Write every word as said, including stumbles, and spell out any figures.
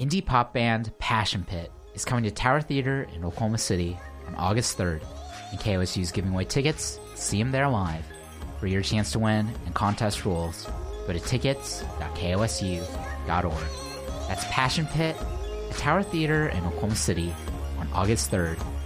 Indie pop band Passion Pit is coming to Tower Theater in Oklahoma City on August third, and K O S U is giving away tickets to see them there live. For your chance to win and contest rules, go to tickets dot k o s u dot org. That's Passion Pit at Tower Theater in Oklahoma City on August third